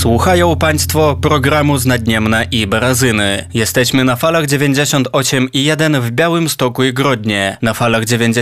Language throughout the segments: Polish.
Słuchają Państwo programu Znadniemna i Barazyny. Jesteśmy na falach 98,1 w Białymstoku i Grodnie, na falach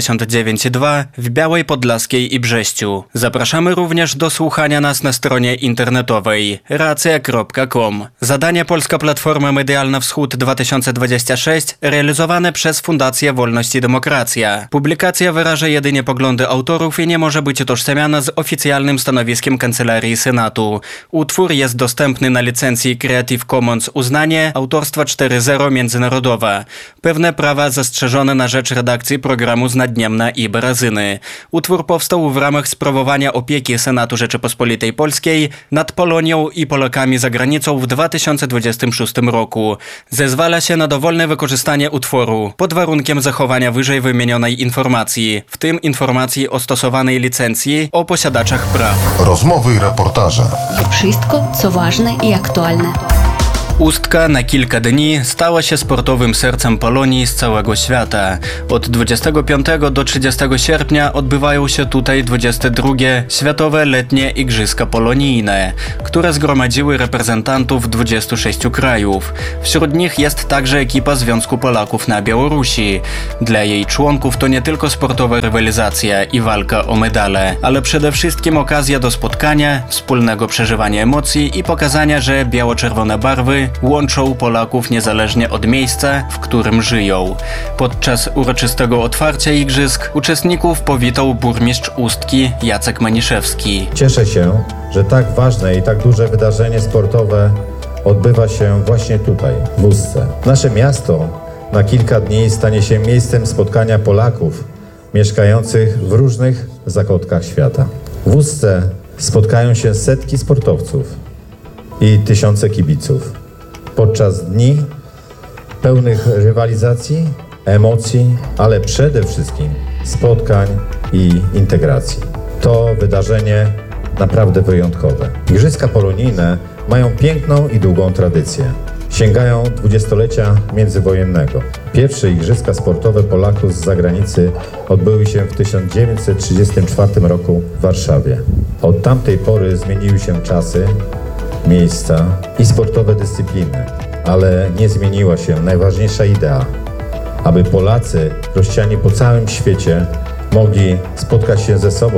99,2 w Białej Podlaskiej i Brześciu. Zapraszamy również do słuchania nas na stronie internetowej racja.com. Zadanie Polska Platforma Medialna Wschód 2026 realizowane przez Fundację Wolność i Demokracja. Publikacja wyraża jedynie poglądy autorów i nie może być utożsamiana z oficjalnym stanowiskiem Kancelarii Senatu. Utwór jest dostępny na licencji Creative Commons uznanie autorstwa 4.0 międzynarodowa. Pewne prawa zastrzeżone na rzecz redakcji programu Znadniemna i Barazyny. Utwór powstał w ramach sprawowania opieki Senatu Rzeczypospolitej Polskiej nad Polonią i Polakami za granicą w 2026 roku. Zezwala się na dowolne wykorzystanie utworu pod warunkiem zachowania wyżej wymienionej informacji, w tym informacji o stosowanej licencji o posiadaczach praw. Rozmowy i reportaże. Wszystko, co ważne i aktualne. Ustka na kilka dni stała się sportowym sercem Polonii z całego świata. Od 25 do 30 sierpnia odbywają się tutaj 22. Światowe Letnie Igrzyska Polonijne, które zgromadziły reprezentantów 26 krajów. Wśród nich jest także ekipa Związku Polaków na Białorusi. Dla jej członków to nie tylko sportowa rywalizacja i walka o medale, ale przede wszystkim okazja do spotkania, wspólnego przeżywania emocji i pokazania, że biało-czerwone barwy łączą Polaków niezależnie od miejsca, w którym żyją. Podczas uroczystego otwarcia igrzysk uczestników powitał burmistrz Ustki Jacek Maniszewski. Cieszę się, że tak ważne i tak duże wydarzenie sportowe odbywa się właśnie tutaj, w Ustce. Nasze miasto na kilka dni stanie się miejscem spotkania Polaków mieszkających w różnych zakątkach świata. W Ustce spotkają się setki sportowców i tysiące kibiców. Podczas dni pełnych rywalizacji, emocji, ale przede wszystkim spotkań i integracji. To wydarzenie naprawdę wyjątkowe. Igrzyska polonijne mają piękną i długą tradycję. Sięgają dwudziestolecia międzywojennego. Pierwsze igrzyska sportowe Polaków z zagranicy odbyły się w 1934 roku w Warszawie. Od tamtej pory zmieniły się czasy, miejsca i sportowe dyscypliny, ale nie zmieniła się najważniejsza idea, aby Polacy rozsiani po całym świecie mogli spotkać się ze sobą,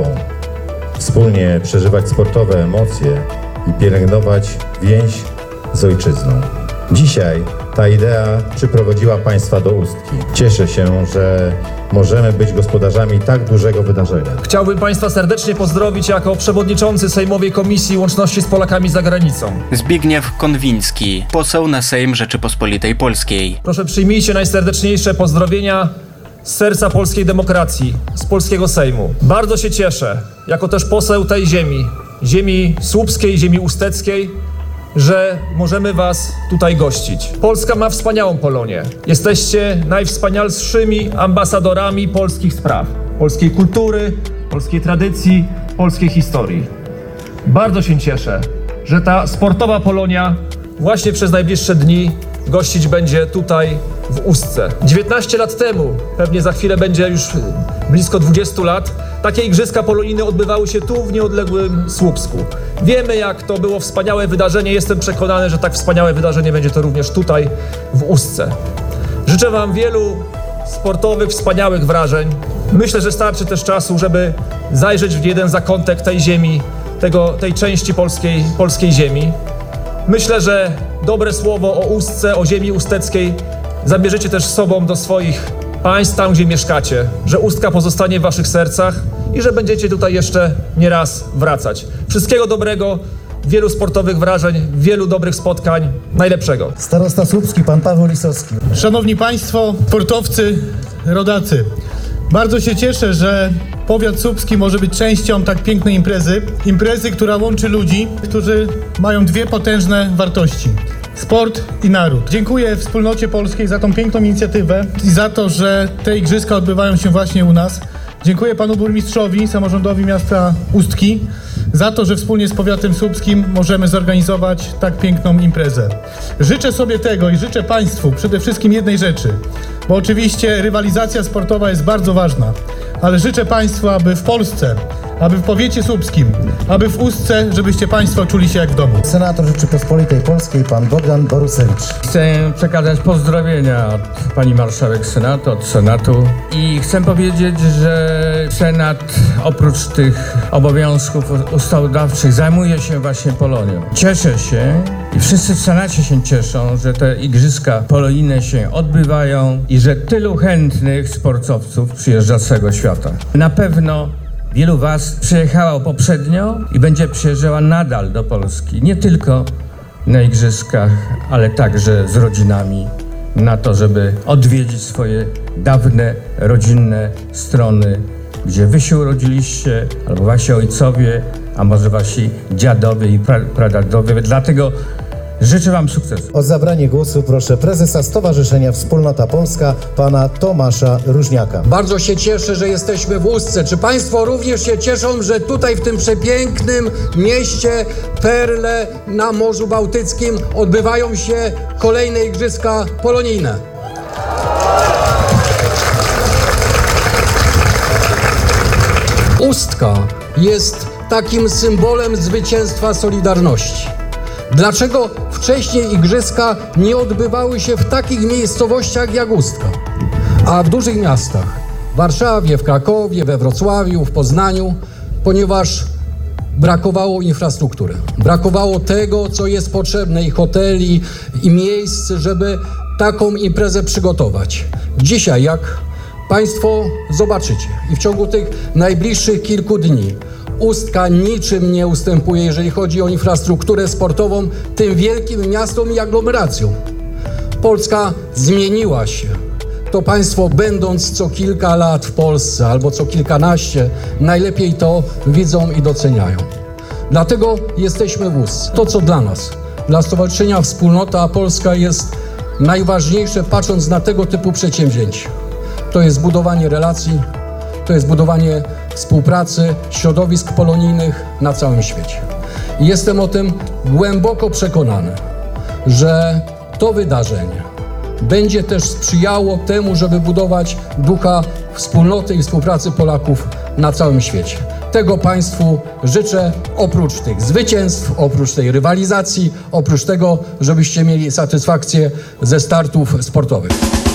wspólnie przeżywać sportowe emocje i pielęgnować więź z ojczyzną. Dzisiaj ta idea przyprowadziła Państwa do Ustki. Cieszę się, że możemy być gospodarzami tak dużego wydarzenia. Chciałbym Państwa serdecznie pozdrowić jako przewodniczący Sejmowej Komisji Łączności z Polakami za Granicą. Zbigniew Konwiński, poseł na Sejm Rzeczypospolitej Polskiej. Proszę, przyjmijcie najserdeczniejsze pozdrowienia z serca polskiej demokracji, z polskiego Sejmu. Bardzo się cieszę, jako też poseł tej ziemi słupskiej, ziemi usteckiej, że możemy Was tutaj gościć. Polska ma wspaniałą Polonię. Jesteście najwspanialszymi ambasadorami polskich spraw, polskiej kultury, polskiej tradycji, polskiej historii. Bardzo się cieszę, że ta sportowa Polonia właśnie przez najbliższe dni gościć będzie tutaj w Ustce. 19 lat temu, pewnie za chwilę będzie już blisko 20 lat, takie igrzyska polonijne odbywały się tu w nieodległym Słupsku. Wiemy, jak to było wspaniałe wydarzenie. Jestem przekonany, że tak wspaniałe wydarzenie będzie to również tutaj w Ustce. Życzę Wam wielu sportowych, wspaniałych wrażeń. Myślę, że starczy też czasu, żeby zajrzeć w jeden zakątek tej ziemi, tej części polskiej ziemi. Myślę, że dobre słowo o Ustce, o ziemi usteckiej zabierzecie też z sobą do swoich państw, tam gdzie mieszkacie, że Ustka pozostanie w Waszych sercach i że będziecie tutaj jeszcze nie raz wracać. Wszystkiego dobrego, wielu sportowych wrażeń, wielu dobrych spotkań, najlepszego. Starosta Słupski, pan Paweł Lisowski. Szanowni Państwo, sportowcy, rodacy, bardzo się cieszę, że powiat słupski może być częścią tak pięknej imprezy, która łączy ludzi, którzy mają dwie potężne wartości: sport i naród. Dziękuję Wspólnocie Polskiej za tą piękną inicjatywę i za to, że te igrzyska odbywają się właśnie u nas. Dziękuję panu burmistrzowi, samorządowi miasta Ustki za to, że wspólnie z powiatem słupskim możemy zorganizować tak piękną imprezę. Życzę sobie tego i życzę Państwu przede wszystkim jednej rzeczy, bo oczywiście rywalizacja sportowa jest bardzo ważna, ale życzę Państwu, aby w Polsce, aby w powiecie słupskim, aby w Ustce, żebyście Państwo czuli się jak w domu. Senator Rzeczypospolitej Polskiej, pan Bogdan Borusewicz. Chcę przekazać pozdrowienia od pani marszałek Senatu, od Senatu i chcę powiedzieć, że Senat oprócz tych obowiązków ustawodawczych zajmuje się właśnie Polonią. Cieszę się i wszyscy w Senacie się cieszą, że te igrzyska polonijne się odbywają i że tylu chętnych sportowców przyjeżdża z całego świata. Na pewno wielu was przyjechało poprzednio i będzie przyjeżdżała nadal do Polski. Nie tylko na igrzyskach, ale także z rodzinami na to, żeby odwiedzić swoje dawne, rodzinne strony, gdzie wy się urodziliście, albo wasi ojcowie, a może wasi dziadowie i pradziadowie. Dlatego życzę wam sukcesu. O zabranie głosu proszę prezesa Stowarzyszenia Wspólnota Polska, pana Tomasza Różniaka. Bardzo się cieszę, że jesteśmy w Ustce. Czy Państwo również się cieszą, że tutaj w tym przepięknym mieście Perle na Morzu Bałtyckim odbywają się kolejne igrzyska polonijne? Ustka jest takim symbolem zwycięstwa Solidarności. Dlaczego wcześniej igrzyska nie odbywały się w takich miejscowościach jak Ustka, a w dużych miastach, w Warszawie, w Krakowie, we Wrocławiu, w Poznaniu, ponieważ brakowało infrastruktury, brakowało tego, co jest potrzebne, i hoteli, i miejsc, żeby taką imprezę przygotować. Dzisiaj, jak Państwo zobaczycie i w ciągu tych najbliższych kilku dni, Ustka niczym nie ustępuje, jeżeli chodzi o infrastrukturę sportową, tym wielkim miastom i aglomeracjom. Polska zmieniła się. To Państwo, będąc co kilka lat w Polsce albo co kilkanaście, najlepiej to widzą i doceniają. Dlatego jesteśmy w Ustce. To, co dla nas, dla Stowarzyszenia Wspólnota Polska jest najważniejsze, patrząc na tego typu przedsięwzięcia, to jest budowanie relacji, to jest budowanie współpracy, środowisk polonijnych na całym świecie. I jestem o tym głęboko przekonany, że to wydarzenie będzie też sprzyjało temu, żeby budować ducha wspólnoty i współpracy Polaków na całym świecie. Tego Państwu życzę, oprócz tych zwycięstw, oprócz tej rywalizacji, oprócz tego, żebyście mieli satysfakcję ze startów sportowych.